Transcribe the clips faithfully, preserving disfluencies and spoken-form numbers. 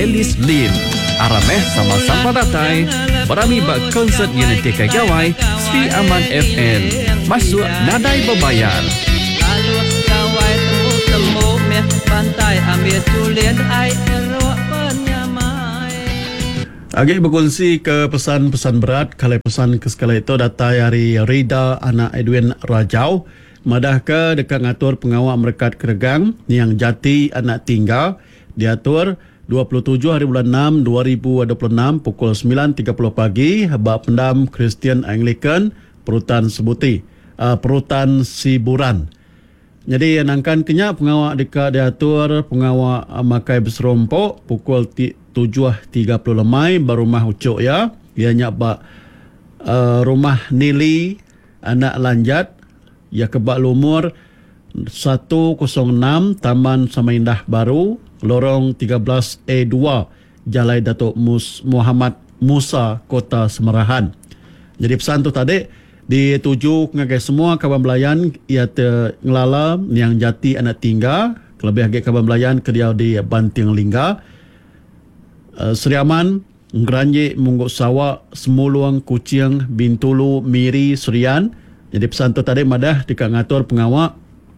Elis Lim. Arameh sama-sama datai. Berami bak konsert Unity Kagawai Sri Aman F M. Masuk nadai berbayar. Lalu kawai temu-temu meh pantai ambil tulian ai elok penyamai. Agi berkongsi ke pesan-pesan berat. Kalau pesan ke sekala itu datai hari Rida anak Edwin Rajau. Madah ke dekat ngatur pengawal merekat keregang yang jati anak tinggal diatur dua puluh tujuh hari bulan enam dua ribu dua puluh enam pukul sembilan tiga puluh pagi bak pendam Kristian Anglican Perutan Sebuti uh, Perutan Siburan. Jadi nangkan kenyak pengawal dekat diatur pengawal uh, makai berserompok pukul tujuh tiga puluh lemai barumah ucuk ya. Ianya bak uh, rumah Nili anak lanjat ya kebak lumur seratus enam Taman Samaindah Baru lorong tiga belas A dua Jalai Datuk Mus Muhammad Musa Kota Semerahan. Jadi pesan tu tadi dituju ngagai semua kawan belayan ia te ngelala yang jati anak tinggal kelebih agak kawan belayan kediau di Banting Lingga uh, Seriaman Ngeranjik Mungguk Sawak Semuluang Kucing Bintulu Miri Serian. Jadi pesan tu tadi madah dekat ngatur pengawak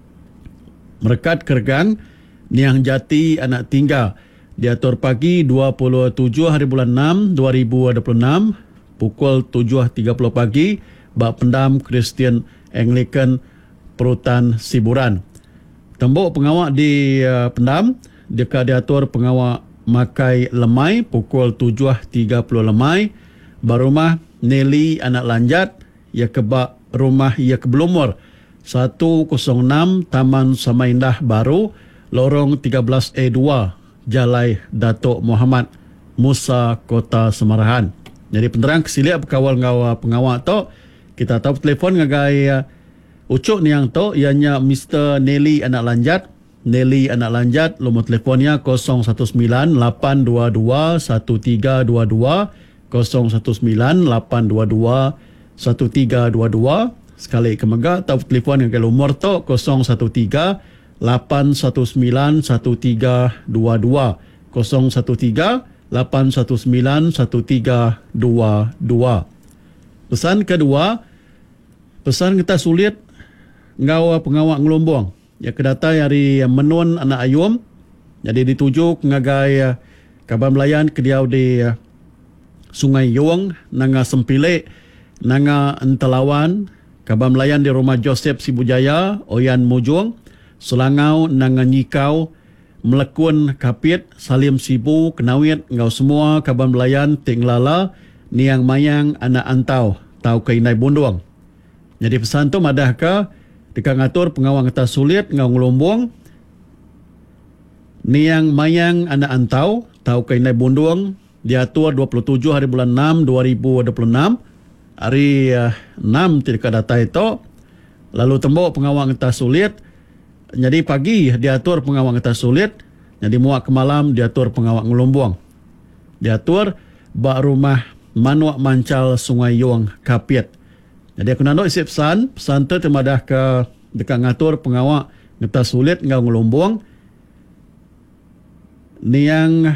merekat keregang Niang Jati anak tinggal diatur pagi dua puluh tujuh hari bulan enam dua ribu dua puluh enam pukul tujuh tiga puluh pagi bak pendam Kristian Anglican Perutan Siburan. Tembok pengawak di uh, pendam dekat diatur pengawak makai lemai pukul tujuh tiga puluh lemai barumah Nelly anak lanjat ia kebak rumah ia kebelumur seratus enam Taman Samaindah Baru lorong tiga belas A dua Jalai Datuk Muhammad Musa Kota Semerahan. Jadi penerang kesiliak berkawal ngawa pengawal tu kita tahu telefon ngagai uh, ucuk ni yang tu ianya Mister Nelly anak lanjat. Nelly anak lanjat nombor telefonnya kosong satu sembilan lapan dua dua satu tiga dua dua kosong satu sembilan lapan dua dua satu tiga dua dua. Sekali kemega tahu telefon ngagai nomor tu kosong satu tiga lapan satu sembilan satu tiga dua dua kosong satu tiga lapan satu sembilan satu tiga dua dua. Pesan kedua, pesan kita sulit ngau pengawak ngelombong ya kedatai hari menun anak ayum. Jadi dituju ngagai kabar melayan kediau di Sungai Yong nanga Sempilek nanga Entelawan kabar melayan di rumah Joseph Sibujaya Oyan Mujung Selangau nangan nyikau melekun kapit Salim Sibu Kenawit ngau semua kaban belayan tinglala niang mayang anak antau tau kainai bunduang. Jadi pesan tu madah ke dekat ngatur pengawang kata sulit ngau ngelombong niang mayang anak antau tau kainai bunduang diatur dua puluh tujuh hari bulan enam dua ribu dua puluh enam hari uh, enam tidak data itu lalu tembok pengawang kata sulit. Jadi pagi diatur pengawal kita sulit. Jadi muak ke malam diatur pengawal ngelombong. Diatur bak rumah Manuak Mancal Sungai Yong Kapit. Jadi aku nak isi pesan. Pesan tu temadah ke dekat ngatur pengawal kita sulit ngau ngelombong. Niang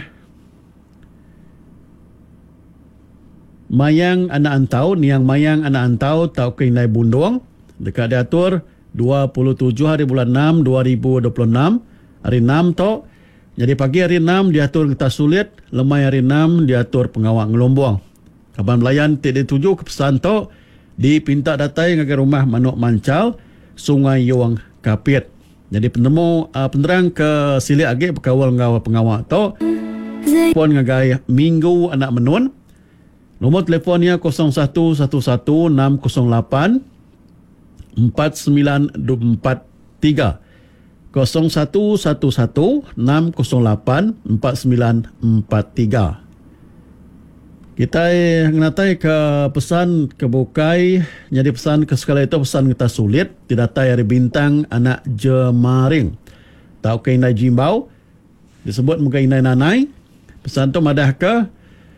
mayang anak antau. Niang mayang anak antau tau keinai bunduang. Dekat diatur dua puluh tujuh hari bulan enam dua ribu dua puluh enam hari enam tu. Jadi pagi hari enam diatur kita sulit, lemai hari enam diatur pengawal ngelombong. Kaban belayan tidak dituju ke pesan tu dipinta datai ngagai rumah Manuk Mancal Sungai Yong Kapit. Jadi penemu uh, penerang ke silik agi berkawal ngawal pengawal tu pun ngagai Minggu anak menun. Nombor telefonnya kosong satu satu satu enam kosong lapan empat sembilan empat tiga kosong satu satu satu enam kosong lapan empat sembilan empat tiga. Kita ngatai ke pesan kebukai jadi pesan ke sekala itu pesan kita sulit tidak tay hari bintang anak Jemaring tau ke inai jimbau disebut muka inai nanai. Pesan tu madah ke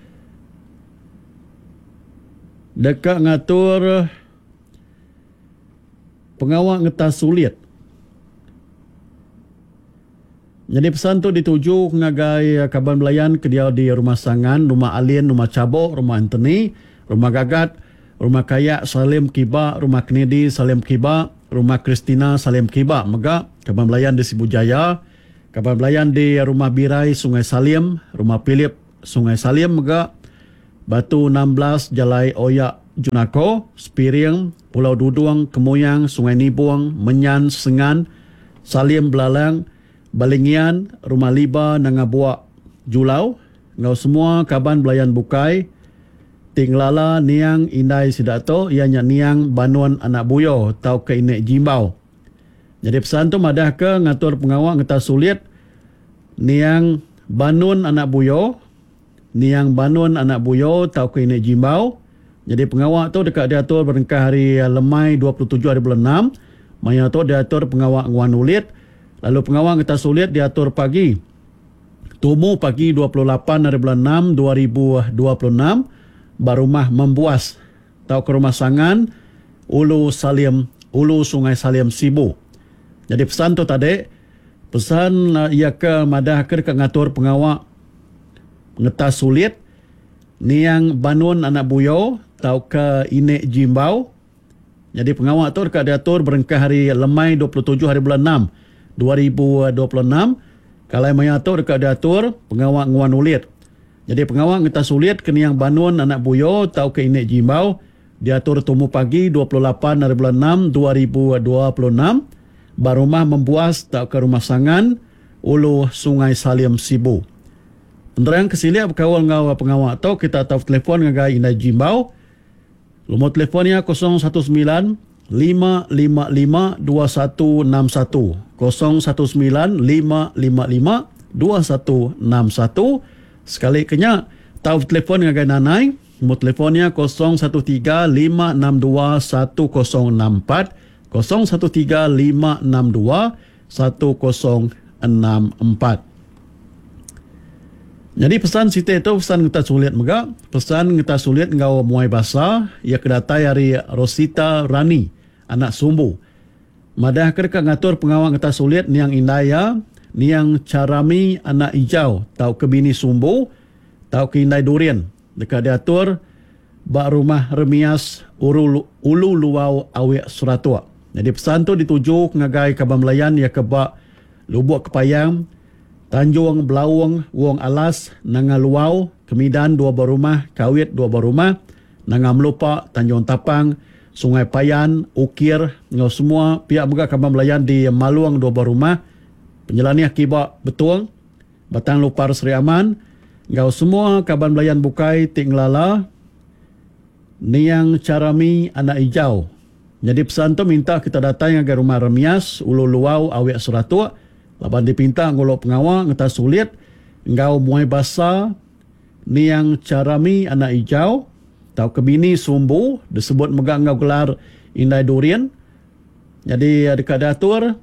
dekat ngatur pengawal ngetas sulit Jadi pesan tu dituju ngagai kaban belayan ke dia di Rumah Sangan, Rumah Alien, Rumah Cabok, Rumah Anthony, Rumah Gagat, Rumah Kayak, Salim Kiba, Rumah Kennedy, Salim Kiba, Rumah Kristina, Salim Kiba. Mega kaban belayan di Sibujaya, kaban belayan di Rumah Birai, Sungai Salim, Rumah Philip, Sungai Salim. Mega Batu enam belas, Jalai Oyak, Junako, Spiring, Pulau Duduang, Kemoyang, Sungai Nibung, Menyan, Sengan, Salim Belalang, Balingian, Rumah Liba, Nangabuak, Julau. Ngau semua kaban belayan Bukai, Tinglala, Niang, Indai Sidato, ianya Niang, Banuan Anak Buyo, tau ke Inek Jimbau. Jadi pesan tu madah ke ngatur pengawak ngeta sulit, Niang Banun Anak Buyo, Niang Banun Anak Buyo, tau ke Inek Jimbau. Jadi pengawak tu dekat diatur berengkah hari lemai dua puluh tujuh hari bulan enam. Maya tu diatur pengawak nguan ulit. Lalu pengawak ngeta sulit diatur pagi. Tumu pagi dua puluh lapan hari bulan enam dua ribu dua puluh enam. Barumah Membuas. Tau ke Rumah Sangan, Ulu Salim, Ulu Sungai Salim Sibu. Jadi pesan tu tadi, pesan uh, ia ke madah ke dekat ngatur pengawak ngeta sulit. Niang Banun Anak Buyo, tau ke Inek Jimbau. Jadi pengawak tu dekat diatur berengkah hari lemai dua puluh tujuh hari bulan enam dua ribu dua puluh enam. Kalau maya tu dekat diatur pengawak nguan ulit. Jadi pengawak ngeta sulit ke Niang Banun Anak Buyo, tau ke Inek Jimbau. Diatur tumu pagi dua puluh lapan hari bulan enam dua ribu dua puluh enam. Barumah Membuas, tau ke Rumah Sangan, Ulu Sungai Salim Sibu. Penerang kesilia berkawal ngau pengawak tu, kita tahu telefon ngagai Inek Jimbau. Nombor telefonnya kosong satu sembilan lima lima lima dua satu enam satu, kosong satu sembilan lima lima lima dua satu enam satu. Sekali kenya tahu telefon ngagai nanai. Nombor telefonnya kosong satu tiga lima enam dua satu kosong enam empat, kosong satu tiga lima enam dua satu kosong enam empat. Jadi pesan siti itu pesan kita sulit mega, pesan kita sulit ngau muai basa, ia kedatai hari Rosita Rani, anak Sumbu. Madah kereka ngatur pengawak kita sulit Niang Indaya, Niang Carami anak Ijau, tau ke Bini Sumbu, tau ke Indai Durian. Dekat diatur bak Rumah Remias Ulu, Ulu Luau Awek Suratua. Jadi pesan tu dituju ngagai Kaban Melayan ia ke bak Lubuk Kepayang, Tanjung Belawang, Wong Alas, Nanga Luau, Kemidan dua buah rumah, Kawit dua buah rumah, Nanga Melupak, Tanjung Tapang, Sungai Payan, Ukir, ngau semua pihak mega Kaban Melayan di Maluang dua buah rumah, Penyelani Akibak Betul, Batang Lupar Seri Aman, ngau semua Kaban Melayan Bukai, Tinglala, Niang Carami Anak Ijau. Jadi pesan tu minta kita datang ke Rumah Remias, Ulu Luau Awek Suratua. Laban dipinta ngolok pengawal ngeta sulit ngau muai basa Niang Carami Anak Ijau, tau ke Bini Sumbu, disebut megang ngau gelar Indai Durian. Jadi dekat diatur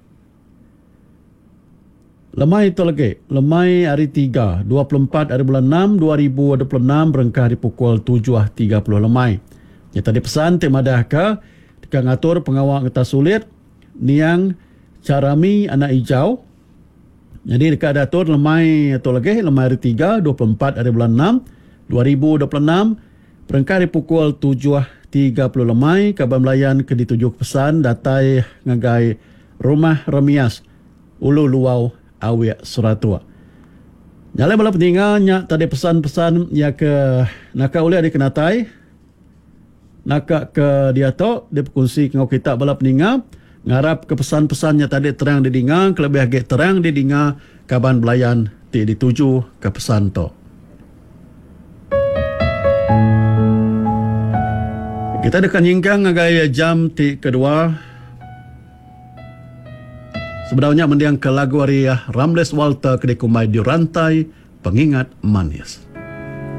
lemai itu lagi, lemai hari tiga dua puluh empat hari bulan enam dua ribu dua puluh enam berengkah di pukul tujuh tiga puluh lemai. Ya tadi pesan tema dah ke dekat ngatur pengawal ngeta sulit Niang Carami Anak Ijau. Jadi dekat datur lemai atau lagi lemai hari tiga dua puluh empat hari bulan enam dua ribu dua puluh enam berengkah di pukul tujuh tiga puluh lemai. Kaban Melayan ke dituju pesan datai ngagai Rumah Remias Ulu Luau Awek Suratua. Nyala bala pentingnya tadi pesan-pesan ya ke nak oleh adik kenatai nak ke dia tu dia berkongsi ngau kita bala peningah. Ngarap ke pesan-pesannya tadi terang didinga, kelebih agak terang didinga Kaban Melayan ti dituju ke pesan to. Kita dekat nyingkang ngagai jam ti kedua. Sebenarnya mendiang ke lagu hari Ramles Walter kedekumai di rantai pengingat manis.